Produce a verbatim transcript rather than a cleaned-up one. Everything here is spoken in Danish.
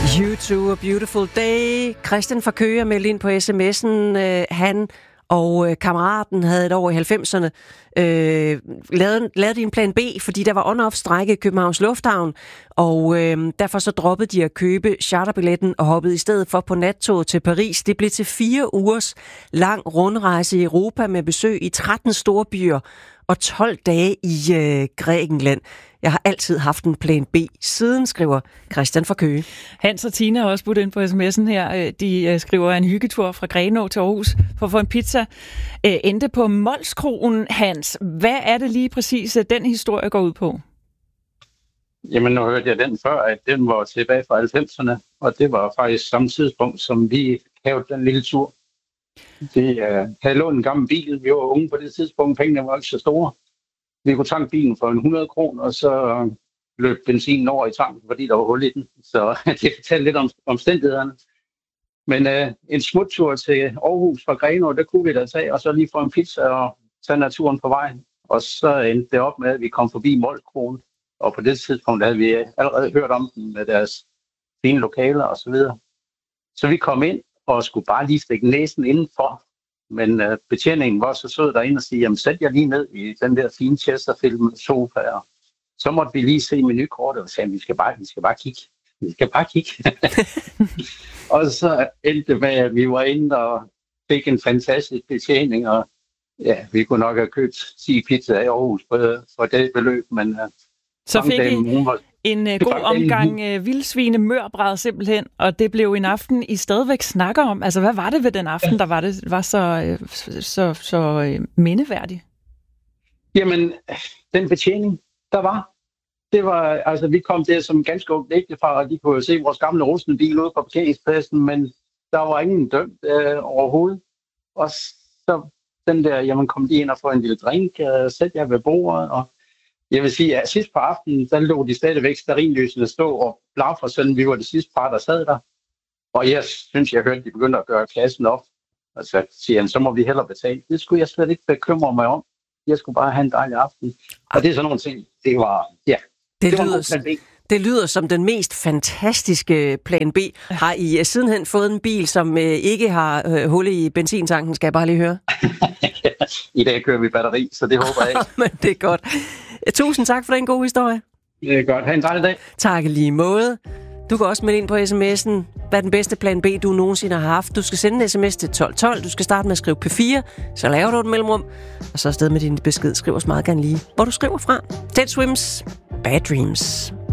You Too, A Beautiful Day. Christian fra Køge er meldt ind på sms'en. Uh, han og uh, kammeraten havde et år i halvfemserne øh, lavet, lavet en plan B, fordi der var on-off-strække i Københavns Lufthavn, og øh, derfor så droppede de at købe charterbilletten og hoppede i stedet for på nattoget til Paris. Det blev til fire ugers lang rundrejse i Europa med besøg i tretten store byer og tolv dage i øh, Grækenland. Jeg har altid haft en plan B siden, skriver Christian fra Køge. Hans og Tina har også budt ind på sms'en her. De skriver en hyggetur fra Grenaa til Aarhus for at få en pizza. Endte på Molskroen. Hans, hvad er det lige præcis, den historie går ud på? Jamen, nu hørte jeg den før, at den var tilbage fra halvfemserne, og det var faktisk samme tidspunkt, som vi havde den lille tur. Vi uh, havde lånt en gammel bil. Vi var unge på det tidspunkt. Pengene var ikke så store. Vi kunne tanke bilen for en hundrede kroner, og så løb benzinen over i tanken, fordi der var hul i den. Så det fortalte lidt om omstændighederne. Men uh, en smuttur til Aarhus fra Grenaa, der kunne vi da tage, og så lige få en pizza og tage naturen på vejen. Og så endte det op med, at vi kom forbi Molskroen. Og på det tidspunkt havde vi allerede hørt om den med deres fine lokaler og så videre. Så vi kom ind og skulle bare lige stikke næsen indenfor. Men uh, betjeningen var så sød derinde og sige, jamen sæt jer lige ned i den der fine Chesterfield sofa. Og så måtte vi lige se menukortet og sagde, vi skal bare, vi skal bare kigge. Vi skal bare kigge. Og så endte det med, at vi var inde og fik en fantastisk betjening. Og ja, vi kunne nok have købt ti pizzaer i Aarhus for, for det beløb. Men uh, så fik I var, en uh, god omgang uh, vildsvine mørbræd simpelthen, og det blev en aften, I stadigvæk snakker om. Altså, hvad var det ved den aften, der var, det, var så, uh, så, så, så uh, mindeværdig? Jamen, den betjening, der var, det var, altså vi kom der som ganske ungt ægtefar, og de kunne jo se vores gamle rustne bil ude på parkeringspladsen, men der var ingen dømt øh, overhovedet. Og så den der, jamen kom de ind og få en lille drink, og sætte jer ved bordet, og jeg vil sige, at sidst på aftenen, der lå de stadigvæk stearinlysene stå og blafre, sådan vi var det sidste par, der sad der. Og jeg synes, jeg hørte, de begyndte at gøre klassen op. Og så siger han, så må vi hellere betale. Det skulle jeg slet ikke bekymre mig om. Jeg skulle bare have en dejlig aften. Og det er sådan nogle ting, det var, ja, det, det var lyder, plan B. Det lyder som den mest fantastiske plan B. Har I sidenhen fået en bil, som ikke har øh, hul i benzintanken, skal jeg bare lige høre? I dag kører vi batteri, så det håber jeg ikke. Men det er godt. Tusind tak for den gode historie. Det er godt. Ha' en dejlig dag. Tak lige måde. Du kan også melde ind på sms'en, hvad er den bedste plan B, du nogensinde har haft. Du skal sende en sms til tolv tolv. Du skal starte med at skrive P fire, så laver du et mellemrum, og så afsted med din besked. Skriv os meget gerne lige, hvor du skriver fra. Dead Swims, Bad Dreams.